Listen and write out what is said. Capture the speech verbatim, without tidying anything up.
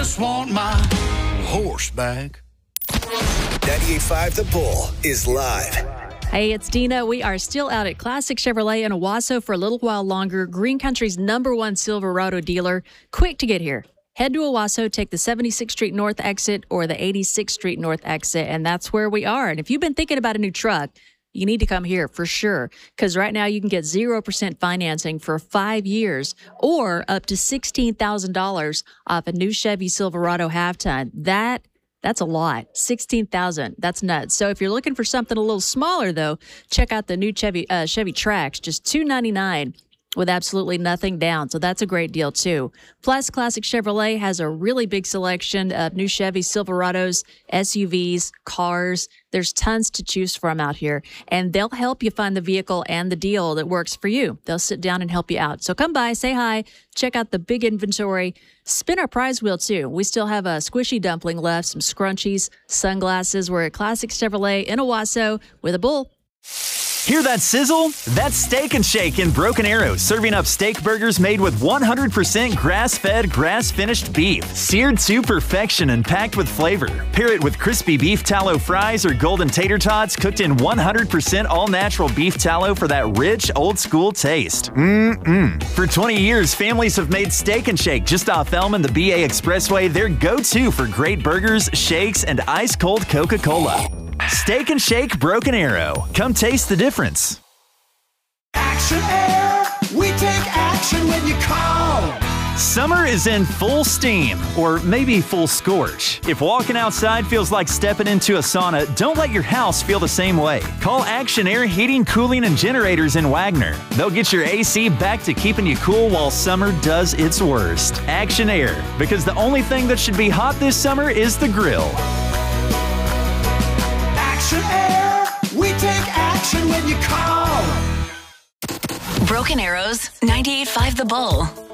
Just want my horse back. ninety-eight point five The Bull is live. Hey, it's Dina. We are still out at Classic Chevrolet in Owasso for a little while longer. Green Country's number one Silverado dealer. Quick to get here. Head to Owasso, take the seventy-sixth Street North exit or the eighty-sixth Street North exit, and that's where we are. And if you've been thinking about a new truck, you need to come here for sure, because right now you can get zero percent financing for five years or up to sixteen thousand dollars off a new Chevy Silverado half-ton. That That's a lot. sixteen thousand dollars. That's nuts. So if you're looking for something a little smaller, though, check out the new Chevy uh, Chevy Trax, just two hundred ninety-nine dollars with absolutely nothing down. So that's a great deal, too. Plus, Classic Chevrolet has a really big selection of new Chevy Silverados, S U Vs, cars. There's tons to choose from out here, and they'll help you find the vehicle and the deal that works for you. They'll sit down and help you out. So come by, say hi, check out the big inventory, spin our prize wheel, too. We still have a squishy dumpling left, some scrunchies, sunglasses. We're at Classic Chevrolet in Owasso with a bull. Hear that sizzle? That's Steak and Shake in Broken Arrow, serving up steak burgers made with one hundred percent grass-fed, grass-finished beef, seared to perfection and packed with flavor. Pair it with crispy beef tallow fries or golden tater tots cooked in one hundred percent all-natural beef tallow for that rich, old-school taste. Mmm-mmm. For twenty years, families have made Steak and Shake just off Elm and the B A Expressway their go-to for great burgers, shakes, and ice-cold Coca-Cola. Steak and Shake Broken Arrow. Come taste the difference. Action Air, we take action when you call. Summer is in full steam, or maybe full scorch. If walking outside feels like stepping into a sauna, don't let your house feel the same way. Call Action Air Heating, Cooling, and Generators in Wagner. They'll get your A C back to keeping you cool while summer does its worst. Action Air, because the only thing that should be hot this summer is the grill. Action Air, we take action when you call. Broken Arrow's ninety-eight point five The Bull.